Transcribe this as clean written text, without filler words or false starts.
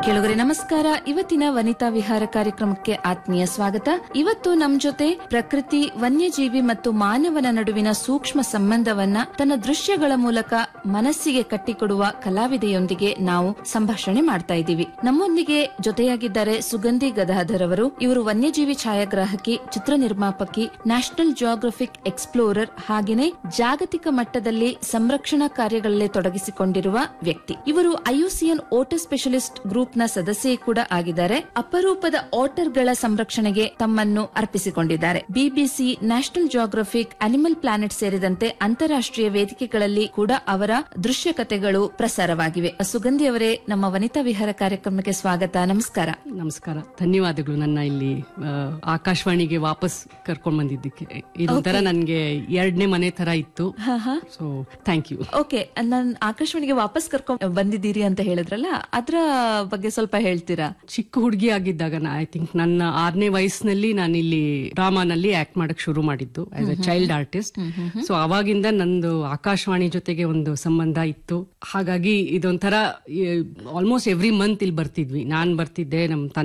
ಕೇಳುಗರೆ ನಮಸ್ಕಾರ. ಇವತ್ತಿನ ವನಿತಾ ವಿಹಾರ ಕಾರ್ಯಕ್ರಮಕ್ಕೆ ಆತ್ಮೀಯ ಸ್ವಾಗತ. ಇವತ್ತು ನಮ್ ಜೊತೆ ಪ್ರಕೃತಿ, ವನ್ಯಜೀವಿ ಮತ್ತು ಮಾನವನ ನಡುವಿನ ಸೂಕ್ಷ್ಮ ಸಂಬಂಧವನ್ನ ತನ್ನ ದೃಶ್ಯಗಳ ಮೂಲಕ ಮನಸ್ಸಿಗೆ ಕಟ್ಟಿಕೊಡುವ ಕಲಾವಿದೆಯೊಂದಿಗೆ ನಾವು ಸಂಭಾಷಣೆ ಮಾಡ್ತಾ ಇದ್ದೀವಿ. ನಮ್ಮೊಂದಿಗೆ ಜೊತೆಯಾಗಿದ್ದಾರೆ ಸುಗಂಧಿ ಗದಾಧರ್ ಅವರು. ಇವರು ವನ್ಯಜೀವಿ ಛಾಯಾಗ್ರಾಹಕಿ, ಚಿತ್ರ ನಿರ್ಮಾಪಕಿ, ನ್ಯಾಷನಲ್ ಜಿಯೋಗ್ರಫಿಕ್ ಎಕ್ಸ್ಪ್ಲೋರರ್ ಹಾಗೆಯೇ ಜಾಗತಿಕ ಮಟ್ಟದಲ್ಲಿ ಸಂರಕ್ಷಣಾ ಕಾರ್ಯಗಳಲ್ಲಿ ತೊಡಗಿಸಿಕೊಂಡಿರುವ ವ್ಯಕ್ತಿ. ಇವರು ಐಯುಸಿಎನ್ ಓಟರ್ ಸ್ಪೆಷಲಿಸ್ಟ್ ಗ್ರೂಪ್ ನ ಸದಸ್ಯೆ ಕೂಡ ಆಗಿದ್ದಾರೆ. ಅಪರೂಪದ ಆಟರ್ಗಳ ಸಂರಕ್ಷಣೆಗೆ ತಮ್ಮನ್ನು ಅರ್ಪಿಸಿಕೊಂಡಿದ್ದಾರೆ. BBC, national geographic, animal planet ಸೇರಿದಂತೆ ಅಂತಾರಾಷ್ಟ್ರೀಯ ವೇದಿಕೆಗಳಲ್ಲಿ ಕೂಡ ಅವರ ದೃಶ್ಯ ಕಥೆಗಳು ಪ್ರಸಾರವಾಗಿವೆ. ಸುಗಂಧಿ ಅವರೇ, ನಮ್ಮ ವನಿತಾ ವಿಹಾರ ಕಾರ್ಯಕ್ರಮಕ್ಕೆ ಸ್ವಾಗತ. ನಮಸ್ಕಾರ. ನಮಸ್ಕಾರ, ಧನ್ಯವಾದಗಳು. ನನ್ನ ಇಲ್ಲಿ ಆಕಾಶವಾಣಿಗೆ ವಾಪಸ್ ಕರ್ಕೊಂಡ್ ಬಂದಿದ್ದಕ್ಕೆ. ಇದೊಂಥರ ನನ್ಗೆ ಎರಡನೇ ಮನೆ ತರ ಇತ್ತು. So thank you. ಓಕೆ, ನಾನು ಆಕಾಶವಾಣಿಗೆ ವಾಪಸ್ ಕರ್ಕೊಂಡ್ ಬಂದಿದ್ದೀರಿ ಅಂತ ಹೇಳಿದ್ರಲ್ಲ, ಅದ್ರ ಬಗ್ಗೆ ಸ್ವಲ್ಪ ಹೇಳ್ತೀರಾ? ಚಿಕ್ಕ ಹುಡುಗಿ ಆಗಿದ್ದಾಗ ಐ ಥಿಂಕ್ ನನ್ನ 6ನೇ ವಯಸ್ಸಿನಲ್ಲಿ ನಾನು ಇಲ್ಲಿ ಡ್ರಾಮಾನಲ್ಲಿ ಆಕ್ಟ್ ಮಾಡಕ್ ಶುರು ಮಾಡಿದ್ದು as a child artist. So ಅವಾಗಿಂದ ನಂದು ಆಕಾಶವಾಣಿ ಜೊತೆಗೆ ಒಂದು ಸಂಬಂಧ ಇತ್ತು. ಹಾಗಾಗಿ ಇದೊಂಥರ ಆಲ್ಮೋಸ್ಟ್ ಎವ್ರಿ ಮಂತ್ ಇಲ್ಲಿ ಬರ್ತಿದ್ವಿ. ನಾನ್ ಬರ್ತಿದ್ದೆ, ನಮ್ಮ